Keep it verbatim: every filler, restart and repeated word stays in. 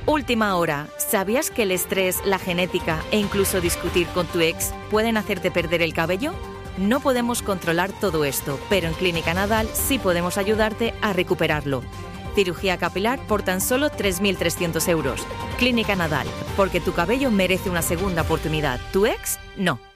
Última hora. ¿Sabías que el estrés, la genética e incluso discutir con tu ex pueden hacerte perder el cabello? No podemos controlar todo esto, pero en Clínica Nadal sí podemos ayudarte a recuperarlo. Cirugía capilar por tan solo tres mil trescientos euros. Clínica Nadal, porque tu cabello merece una segunda oportunidad. ¿Tu ex? No.